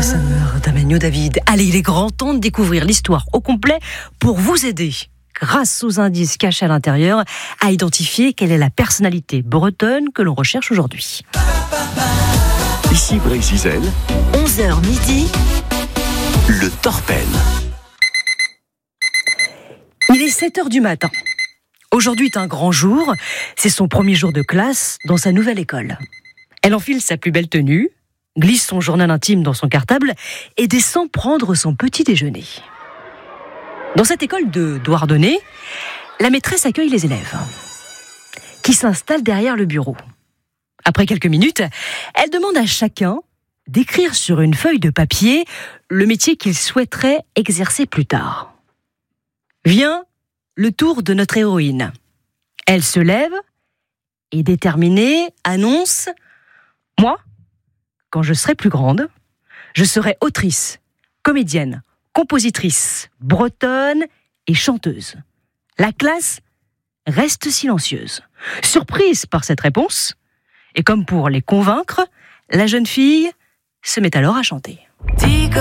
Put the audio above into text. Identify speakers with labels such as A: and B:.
A: Summer d'Amenio David. Allez, il est grand temps de découvrir l'histoire au complet pour vous aider, grâce aux indices cachés à l'intérieur, à identifier quelle est la personnalité bretonne que l'on recherche aujourd'hui.
B: Ici Brésil,
C: 11h midi,
B: le Torpel.
A: Il est 7h du matin. Aujourd'hui est un grand jour. C'est son premier jour de classe dans sa nouvelle école. Elle enfile sa plus belle tenue, glisse son journal intime dans son cartable et descend prendre son petit déjeuner. Dans cette école de Douarnenez, la maîtresse accueille les élèves qui s'installent derrière le bureau. Après quelques minutes, elle demande à chacun d'écrire sur une feuille de papier le métier qu'il souhaiterait exercer plus tard. Vient le tour de notre héroïne. Elle se lève et, déterminée, annonce « Moi, quand je serai plus grande, je serai autrice, comédienne, compositrice, bretonne et chanteuse. » La classe reste silencieuse, surprise par cette réponse. Et comme pour les convaincre, la jeune fille se met alors à chanter.
C: digo